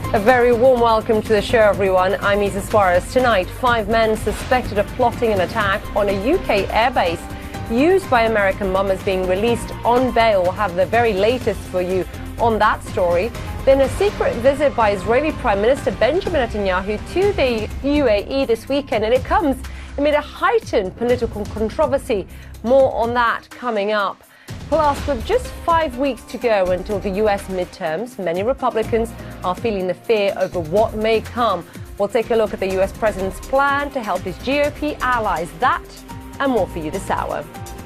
A very warm welcome to the show, everyone. I'm Isa Suarez. Tonight, 5 men suspected of plotting an attack on a UK airbase used by American bombers being released on bail. We'll have the very latest for you on that story. Then a secret visit by Israeli Prime Minister Benjamin Netanyahu to the UAE this weekend, and it comes amid a heightened political controversy. More on that coming up. Plus, with just 5 weeks to go until the US midterms, many Republicans are feeling the fear over what may come. We'll take a look at the US president's plan to help his GOP allies. That and more for you this hour.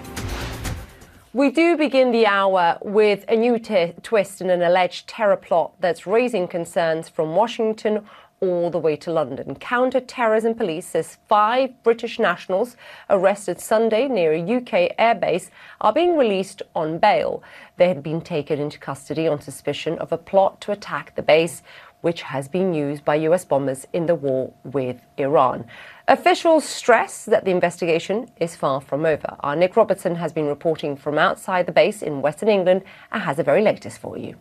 We do begin the hour with a new twist in an alleged terror plot that's raising concerns from Washington all the way to London. Counter-terrorism police says 5 British nationals arrested Sunday near a UK airbase are being released on bail. They had been taken into custody on suspicion of a plot to attack the base, which has been used by US bombers in the war with Iran. Officials stress that the investigation is far from over. Our Nick Robertson has been reporting from outside the base in Western England and has the very latest for you.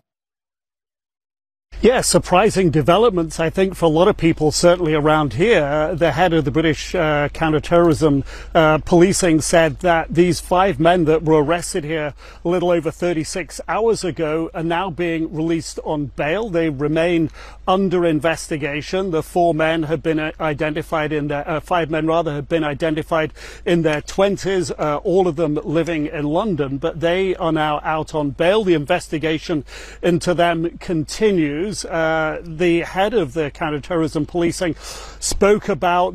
Yeah, surprising developments, I think, for a lot of people, certainly around here. The head of the British counter-terrorism policing said that these 5 men that were arrested here a little over 36 hours ago are now being released on bail. They remain under investigation. The 4 men have been identified in their, 5 men rather, have been identified in their 20s, all of them living in London, but they are now out on bail. The investigation into them continues. The head of the counter-terrorism policing spoke about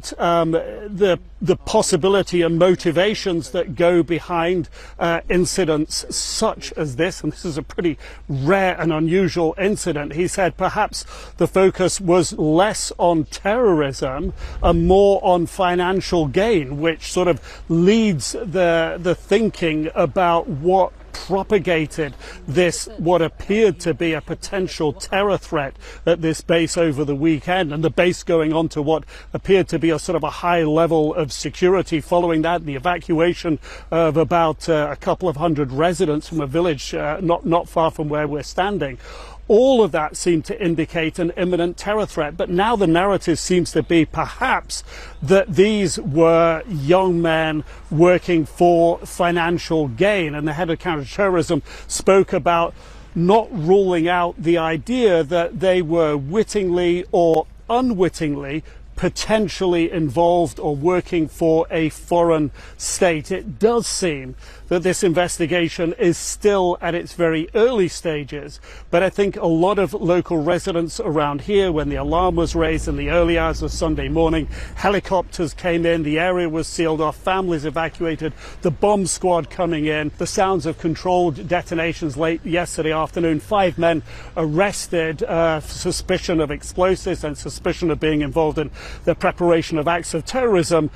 the possibility and motivations that go behind incidents such as this, and this is a pretty rare and unusual incident. He said perhaps the focus was less on terrorism and more on financial gain, which sort of leads the thinking about what propagated this, what appeared to be a potential terror threat at this base over the weekend, and the base going on to what appeared to be a sort of a high level of security following that, the evacuation of about a couple of hundred residents from a village not far from where we're standing. All of that seemed to indicate an imminent terror threat, but now the narrative seems to be perhaps that these were young men working for financial gain. And the head of counterterrorism spoke about not ruling out the idea that they were wittingly or unwittingly potentially involved or working for a foreign state. It does seem that this investigation is still at its very early stages, but I think a lot of local residents around here, when the alarm was raised in the early hours of Sunday morning, helicopters came in, the area was sealed off, families evacuated, the bomb squad coming in, the sounds of controlled detonations late yesterday afternoon, 5 men arrested for suspicion of explosives and suspicion of being involved in the preparation of acts of terrorism.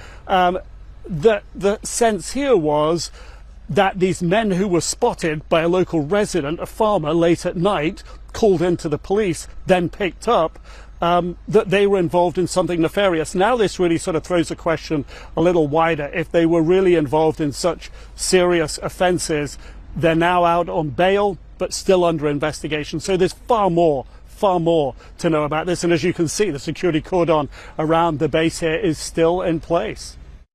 The sense here was that these men who were spotted by a local resident, a farmer, late at night, called into the police, then picked up, that they were involved in something nefarious. Now this really sort of throws the question a little wider. If they were really involved in such serious offences, they're now out on bail, but still under investigation. So there's far more to know about this. And as you can see, the security cordon around the base here is still in place.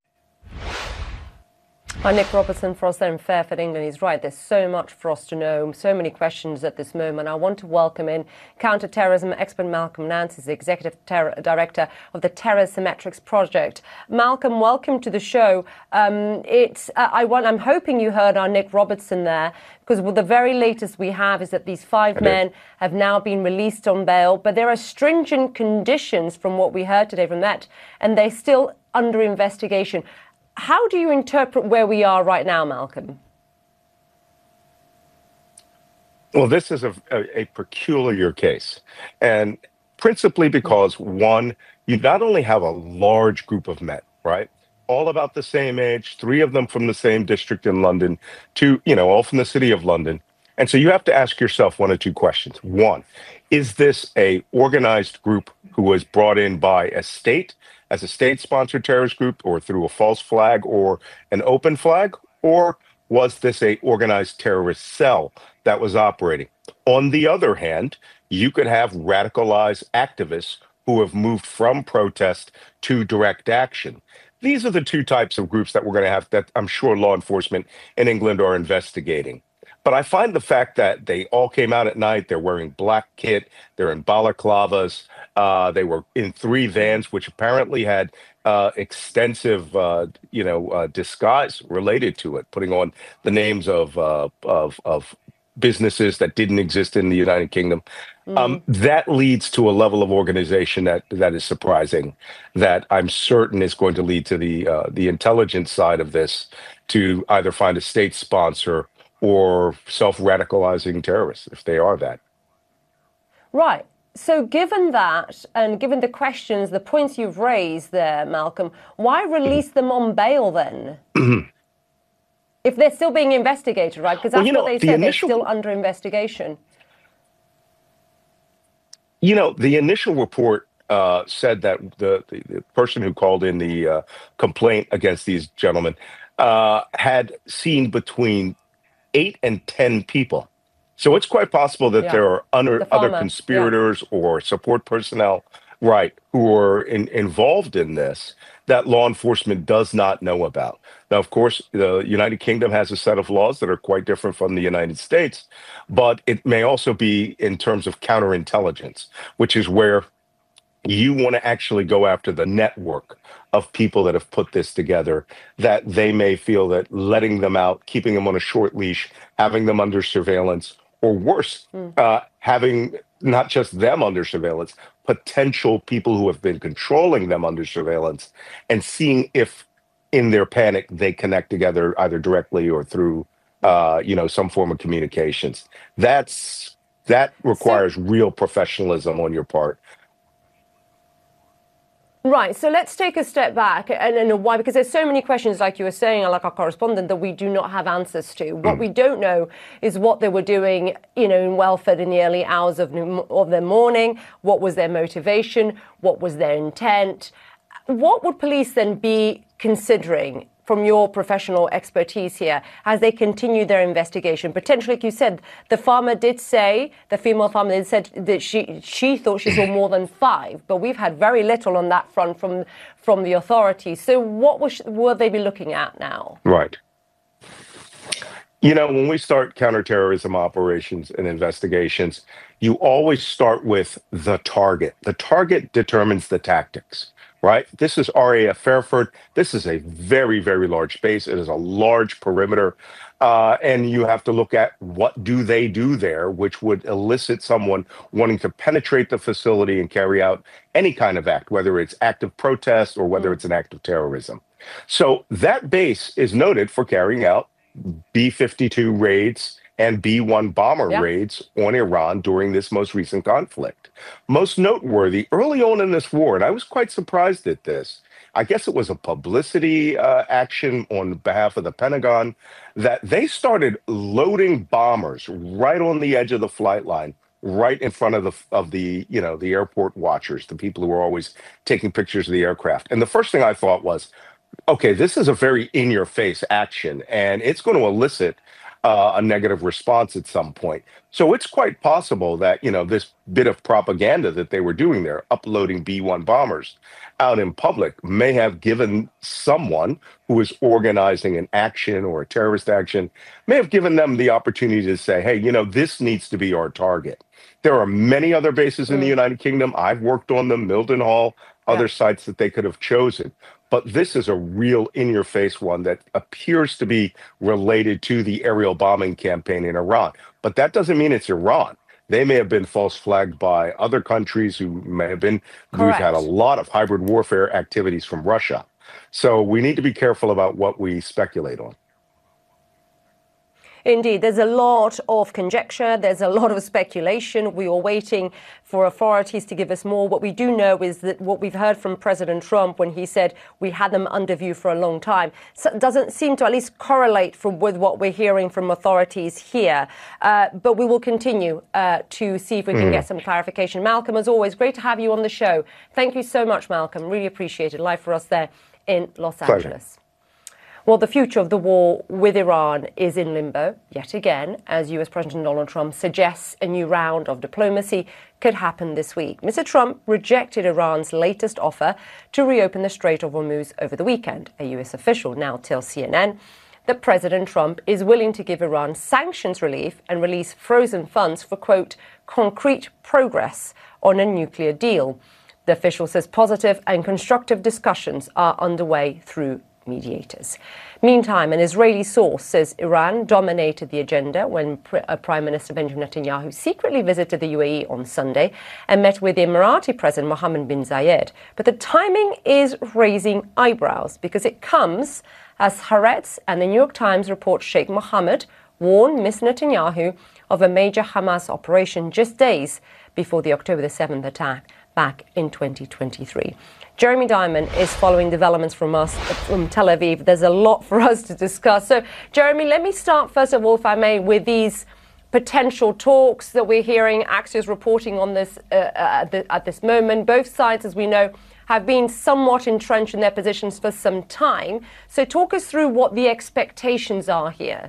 Hi, Nick Robertson for us there in Fairford, England. He's right. There's so much for us to know, so many questions at this moment. I want to welcome in counter-terrorism expert Malcolm Nance, is the Executive Director of the Terror Symmetrics Project. Malcolm, welcome to the show. I'm hoping you heard our Nick Robertson there, because the very latest we have is that these 5 men have now been released on bail, but there are stringent conditions from what we heard today from that, and they're still under investigation. How do you interpret where we are right now, Malcolm? Well, this is a peculiar case, and principally because, one, you not only have a large group of men, right, all about the same age, 3 of them from the same district in London, 2, all from the city of London. And so you have to ask yourself 1 or 2 questions. 1, is this a organized group who was brought in by a state, as a state-sponsored terrorist group, or through a false flag or an open flag? Or was this a organized terrorist cell that was operating? On the other hand, you could have radicalized activists who have moved from protest to direct action. These are the two types of groups that we're going to have that I'm sure law enforcement in England are investigating. But I find the fact that they all came out at night, they're wearing black kit, they're in balaclavas, they were in three vans, which apparently had extensive, disguise related to it, putting on the names of businesses that didn't exist in the United Kingdom. That leads to a level of organization that is surprising, that I'm certain is going to lead to the intelligence side of this to either find a state sponsor or self-radicalizing terrorists, if they are that. Right. So given that, and given the questions, the points you've raised there, Malcolm, why release them on bail then? If they're still being investigated, right? Because that's what they said, they're still under investigation. The initial report said that the person who called in the complaint against these gentlemen had seen between 8 and 10 people. So it's quite possible that there are other conspirators or support personnel, right, who are involved in this that law enforcement does not know about. Now, of course, the United Kingdom has a set of laws that are quite different from the United States, but it may also be in terms of counterintelligence, which is where you want to actually go after the network of people that have put this together, that they may feel that letting them out, keeping them on a short leash, having them under surveillance, or worse, having not just them under surveillance, potential people who have been controlling them under surveillance, and seeing if in their panic they connect together either directly or through some form of communications. That requires real professionalism on your part. Right, so let's take a step back and why, because there's so many questions, like you were saying, like our correspondent, that we do not have answers to. What we don't know is what they were doing, in Welford in the early hours of their morning. What was their motivation? What was their intent? What would police then be considering, from your professional expertise here, as they continue their investigation? Potentially, like you said, the female farmer did say that she thought she saw more than 5, but we've had very little on that front from the authorities. So what will they be looking at now? Right. When we start counterterrorism operations and investigations, you always start with the target. The target determines the tactics. Right? This is RAF Fairford. This is a very, very large base. It is a large perimeter. And you have to look at what do they do there, which would elicit someone wanting to penetrate the facility and carry out any kind of act, whether it's active protest or whether it's an act of terrorism. So that base is noted for carrying out B-52 raids and B-1 bomber raids on Iran during this most recent conflict. Most noteworthy, early on in this war, and I was quite surprised at this, I guess it was a publicity action on behalf of the Pentagon, that they started loading bombers right on the edge of the flight line, right in front of the airport watchers, the people who were always taking pictures of the aircraft. And the first thing I thought was, okay, this is a very in-your-face action, and it's going to elicit a negative response at some point. So it's quite possible that, this bit of propaganda that they were doing there, uploading B-1 bombers out in public, may have given someone who is organizing an action or a terrorist action, may have given them the opportunity to say, hey, this needs to be our target. There are many other bases in the United Kingdom. I've worked on them, Mildenhall, other sites that they could have chosen. But this is a real in-your-face one that appears to be related to the aerial bombing campaign in Iran. But that doesn't mean it's Iran. They may have been false flagged by other countries who may have been. We've had a lot of hybrid warfare activities from Russia. So we need to be careful about what we speculate on. Indeed, there's a lot of conjecture, there's a lot of speculation. We are waiting for authorities to give us more. What we do know is that what we've heard from President Trump when he said we had them under view for a long time doesn't seem to at least correlate with what we're hearing from authorities here. But we will continue to see if we can get some clarification. Malcolm, as always, great to have you on the show. Thank you so much, Malcolm. Really appreciate it. Live for us there in Los Angeles. Well, the future of the war with Iran is in limbo yet again, as US President Donald Trump suggests a new round of diplomacy could happen this week. Mr. Trump rejected Iran's latest offer to reopen the Strait of Hormuz over the weekend. A US official now tells CNN that President Trump is willing to give Iran sanctions relief and release frozen funds for, quote, concrete progress on a nuclear deal. The official says positive and constructive discussions are underway through mediators. Meantime, an Israeli source says Iran dominated the agenda when Prime Minister Benjamin Netanyahu secretly visited the UAE on Sunday and met with the Emirati President Mohammed bin Zayed. But the timing is raising eyebrows because it comes as Haaretz and the New York Times report Sheikh Mohammed warned Mr. Netanyahu of a major Hamas operation just days before the October the 7th attack back in 2023. Jeremy Diamond is following developments from us from Tel Aviv. There's a lot for us to discuss. So, Jeremy, let me start, first of all, if I may, with these potential talks that we're hearing. Axios reporting on this at this moment. Both sides, as we know, have been somewhat entrenched in their positions for some time. So talk us through what the expectations are here.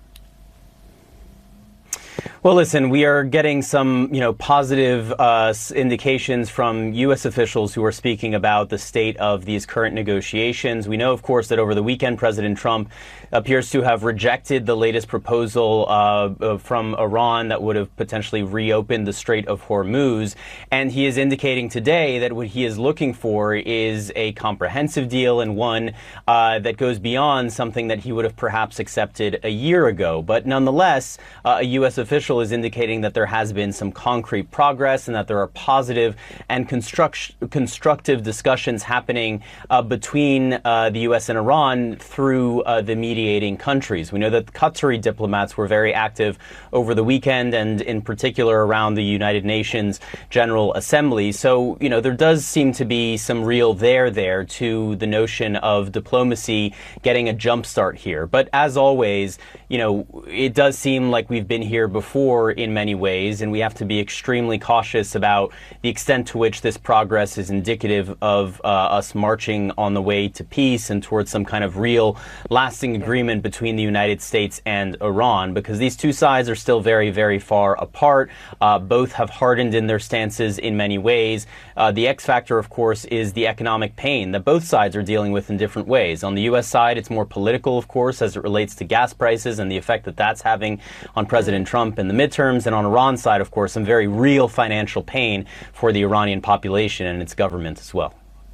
Well, listen, we are getting some, positive indications from U.S. officials who are speaking about the state of these current negotiations. We know, of course, that over the weekend, President Trump appears to have rejected the latest proposal from Iran that would have potentially reopened the Strait of Hormuz. And he is indicating today that what he is looking for is a comprehensive deal and one that goes beyond something that he would have perhaps accepted a year ago. But nonetheless, a U.S. official is indicating that there has been some concrete progress and that there are positive and constructive discussions happening between the U.S. and Iran through the mediating countries. We know that the Qatari diplomats were very active over the weekend and in particular around the United Nations General Assembly. So, there does seem to be some real there to the notion of diplomacy getting a jump start here. But as always, it does seem like we've been here before in many ways, and we have to be extremely cautious about the extent to which this progress is indicative of us marching on the way to peace and towards some kind of real lasting agreement between the United States and Iran, because these two sides are still very, very far apart. Both have hardened in their stances in many ways. The X factor, of course, is the economic pain that both sides are dealing with in different ways. On the U.S. side, it's more political, of course, as it relates to gas prices and the effect that that's having on President Trump in the midterms. And on Iran's side, of course, some very real financial pain for the Iranian population and its government as well.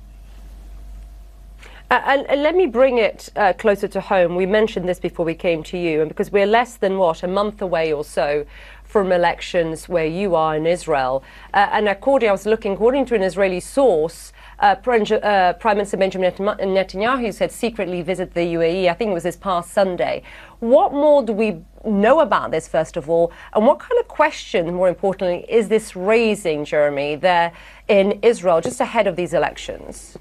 And let me bring it closer to home. We mentioned this before we came to you, and because we're less than, a month away or so from elections where you are in Israel. And according to an Israeli source, Prime Minister Benjamin Netanyahu said secretly visit the UAE. I think it was this past Sunday. What more do we know about this, first of all? And what kind of question, more importantly, is this raising, Jeremy, there in Israel just ahead of these elections?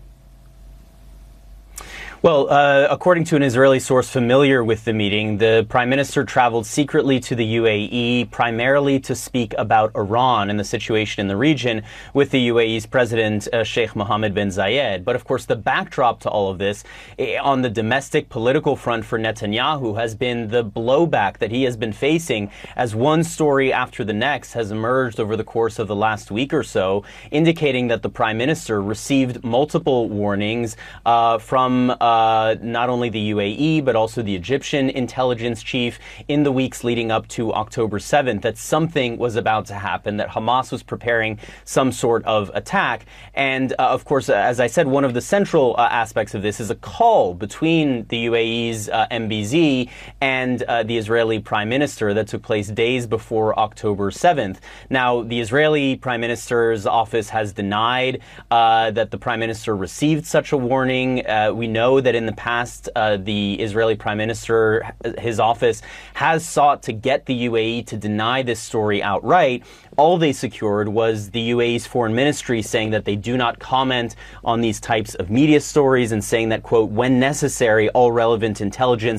Well, according to an Israeli source familiar with the meeting, the prime minister traveled secretly to the UAE primarily to speak about Iran and the situation in the region with the UAE's president, Sheikh Mohammed bin Zayed. But of course, the backdrop to all of this on the domestic political front for Netanyahu has been the blowback that he has been facing as one story after the next has emerged over the course of the last week or so, indicating that the prime minister received multiple warnings from not only the UAE, but also the Egyptian intelligence chief in the weeks leading up to October 7th, that something was about to happen, that Hamas was preparing some sort of attack. And of course, as I said, one of the central aspects of this is a call between the UAE's MBZ and the Israeli prime minister that took place days before October 7th. Now, the Israeli prime minister's office has denied that the prime minister received such a warning. We know that in the past, the Israeli prime minister, his office, has sought to get the UAE to deny this story outright. All they secured was the UAE's foreign ministry saying that they do not comment on these types of media stories and saying that, quote, when necessary, all relevant intelligence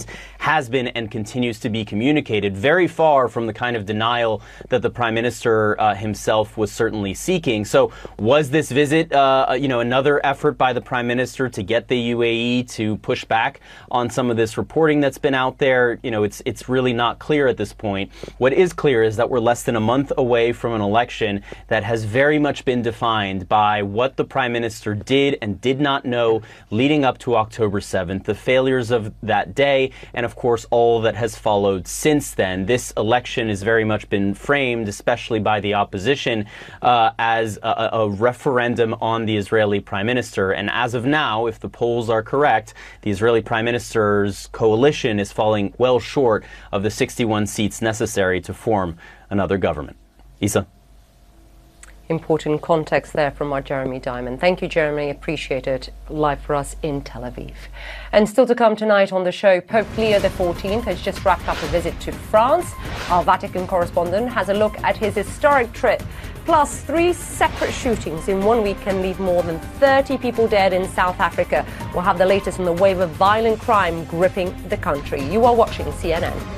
has been and continues to be communicated, very far from the kind of denial that the Prime Minister himself was certainly seeking. So was this visit, another effort by the Prime Minister to get the UAE to push back on some of this reporting that's been out there? It's really not clear at this point. What is clear is that we're less than a month away from an election that has very much been defined by what the Prime Minister did and did not know leading up to October 7th, the failures of that day, and of course all that has followed since then. This election has very much been framed, especially by the opposition, as a referendum on the Israeli Prime Minister. And as of now, if the polls are correct, the Israeli Prime Minister's coalition is falling well short of the 61 seats necessary to form another government. Isa? Important context there from our Jeremy Diamond. Thank you, Jeremy. Appreciate it. Live for us in Tel Aviv. And still to come tonight on the show, Pope Leo XIV has just wrapped up a visit to France. Our Vatican correspondent has a look at his historic trip. Plus, 3 separate shootings in 1 week can leave more than 30 people dead in South Africa. We'll have the latest on the wave of violent crime gripping the country. You are watching CNN.